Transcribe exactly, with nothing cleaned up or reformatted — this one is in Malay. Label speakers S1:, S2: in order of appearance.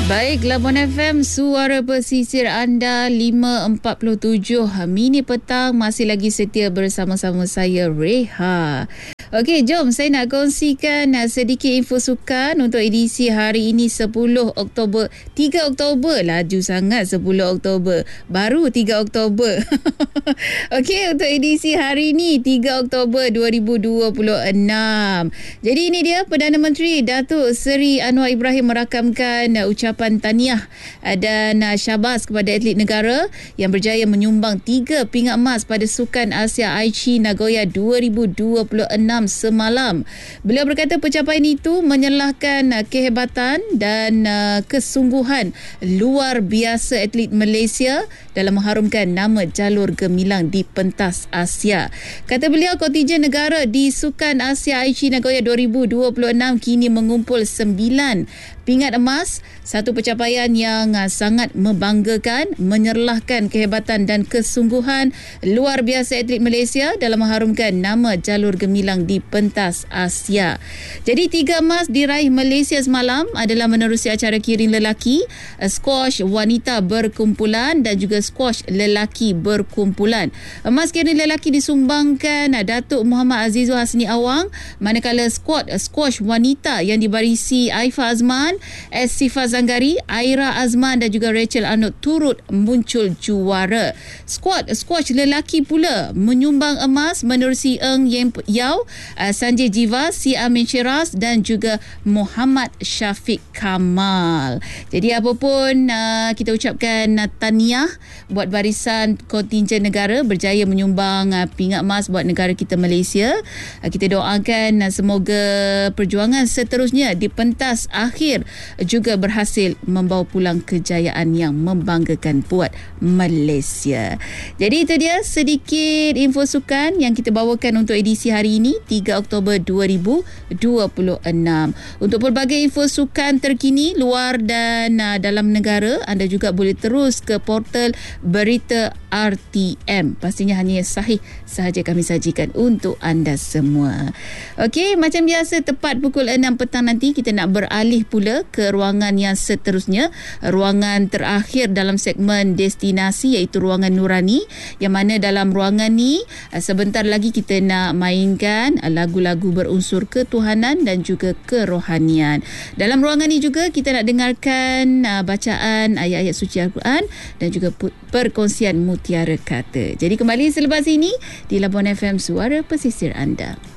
S1: Baik, Labuan F M, suara pesisir anda lima empat puluh tujuh Mini Petang masih lagi setia bersama-sama saya, Reha. Okey, jom saya nak kongsikan sedikit info sukan untuk edisi hari ini sepuluh Oktober. tiga Oktober, laju sangat sepuluh Oktober. Baru tiga Oktober. Okey, untuk edisi hari ini tiga Oktober dua ribu dua puluh enam. Jadi ini dia Perdana Menteri Datuk Seri Anwar Ibrahim merakamkan ucapan tahniah dan syabas kepada atlet negara yang berjaya menyumbang tiga pingat emas pada Sukan Asia Aichi Nagoya dua ribu dua puluh enam semalam. Beliau berkata pencapaian itu menyerlahkan kehebatan dan kesungguhan luar biasa atlet Malaysia dalam mengharumkan nama jalur gemilang di pentas Asia. Kata beliau, kontingen negara di Sukan Asia Aichi Nagoya dua ribu dua puluh enam kini mengumpul sembilan pingat emas, satu pencapaian yang sangat membanggakan, menyerlahkan kehebatan dan kesungguhan luar biasa atlet Malaysia dalam mengharumkan nama jalur gemilang di pentas Asia. Jadi tiga emas diraih Malaysia semalam adalah menerusi acara kiring lelaki, squash wanita berkumpulan dan juga squash lelaki berkumpulan. Emas kiring lelaki disumbangkan Datuk Muhammad Azizul Hasni Awang, manakala squad squash wanita yang dibarisi Aifa Azman, S. Sifa Zanggari, Aira Azman dan juga Rachel Arnold turut muncul juara. Squad squash lelaki pula menyumbang emas menerusi Eng Yen Yao, Sanjay Jiva, Si Amin Shiraz dan juga Muhammad Syafiq Kamal. Jadi apapun uh, kita ucapkan uh, tahniah buat barisan kontingen negara berjaya menyumbang uh, pingat emas buat negara kita Malaysia. Uh, kita doakan uh, semoga perjuangan seterusnya di pentas akhir juga berhasil membawa pulang kejayaan yang membanggakan buat Malaysia. Jadi itu dia sedikit info sukan yang kita bawakan untuk edisi hari ini tiga Oktober dua ribu dua puluh enam. Untuk pelbagai info sukan terkini luar dan uh, dalam negara, anda juga boleh terus ke portal Berita R T M. Pastinya hanya yang sahih sahaja kami sajikan untuk anda semua. Okey, macam biasa tepat pukul enam petang nanti kita nak beralih pula ke ruangan yang seterusnya, ruangan terakhir dalam segmen destinasi iaitu ruangan Nurani, yang mana dalam ruangan ni sebentar lagi kita nak mainkan lagu-lagu berunsur ketuhanan dan juga kerohanian. Dalam ruangan ni juga kita nak dengarkan bacaan ayat-ayat suci Al-Quran dan juga perkongsian mutiara kata. Jadi kembali selepas ini di Labuan F M, suara pesisir anda.